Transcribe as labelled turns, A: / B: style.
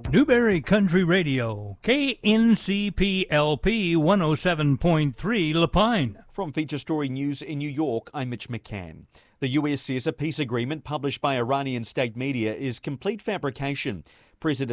A: Newberry Country Radio, KNCPLP 107.3 La Pine.
B: From Feature Story News in New York, I'm Mitch McCann. The US says a peace agreement published by Iranian state media is complete fabrication. President